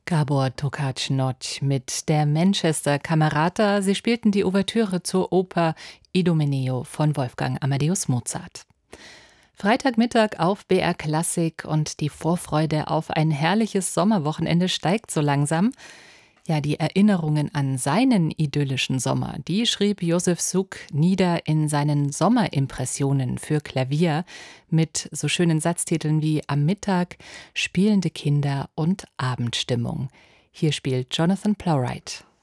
Gábor Takács mit der Manchester Camerata. Sie spielten die Ouvertüre zur Oper Idomeneo von Wolfgang Amadeus Mozart. Freitagmittag auf BR Klassik und die Vorfreude auf ein herrliches Sommerwochenende steigt so langsam. Ja, die Erinnerungen an seinen idyllischen Sommer, die schrieb Josef Suk nieder in seinen Sommerimpressionen für Klavier mit so schönen Satztiteln wie Am Mittag, Spielende Kinder und Abendstimmung. Hier spielt Jonathan Plowright.